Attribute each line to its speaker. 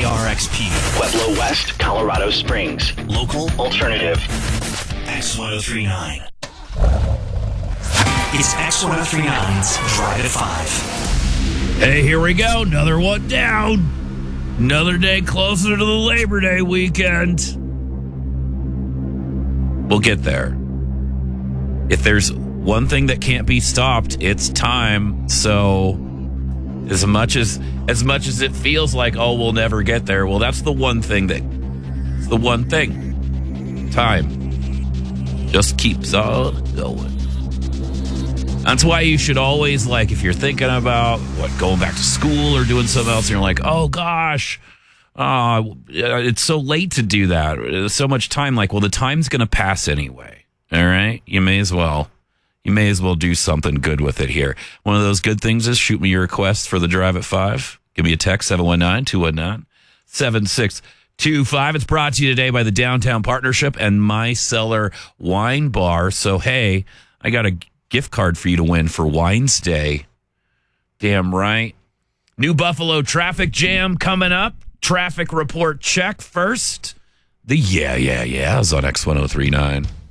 Speaker 1: KRXP.
Speaker 2: Pueblo West, Colorado Springs.
Speaker 1: Local
Speaker 2: Alternative.
Speaker 1: X1039. It's X1039's Drive at 5.
Speaker 3: Hey, here we go. Another one down. Another day closer to the Labor Day weekend. We'll get there. If there's one thing that can't be stopped, it's time. So as much as it feels like, oh, we'll never get there, well, that's the one thing. Time just keeps on going. That's why you should always, like, if you're thinking about going back to school or doing something else, and you're like, oh gosh, it's so late to do that. There's so much time. Like, well, the time's going to pass anyway. All right, you may as well do something good with it here. One of those good things is shoot me your request for the Drive at 5. Give me a text, 719-219-7625. It's brought to you today by the Downtown Partnership and My Cellar Wine Bar. So, hey, I got a gift card for you to win for Wines Day. Damn right. New Buffalo traffic jam coming up. Traffic report check first. The Yeah is on X1039.